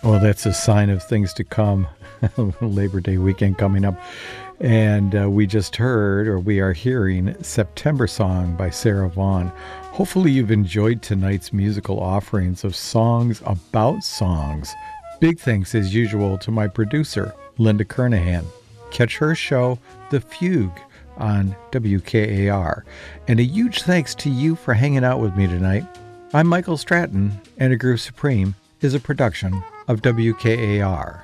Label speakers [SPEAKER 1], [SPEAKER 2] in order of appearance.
[SPEAKER 1] Well, that's a sign of things to come. Labor Day weekend coming up. And we just heard, or we are hearing, September Song by Sarah Vaughan. Hopefully you've enjoyed tonight's musical offerings of songs about songs. Big thanks, as usual, to my producer, Linda Kernahan. Catch her show, The Fugue, on WKAR. And a huge thanks to you for hanging out with me tonight. I'm Michael Stratton, and A Groove Supreme is a production of WKAR.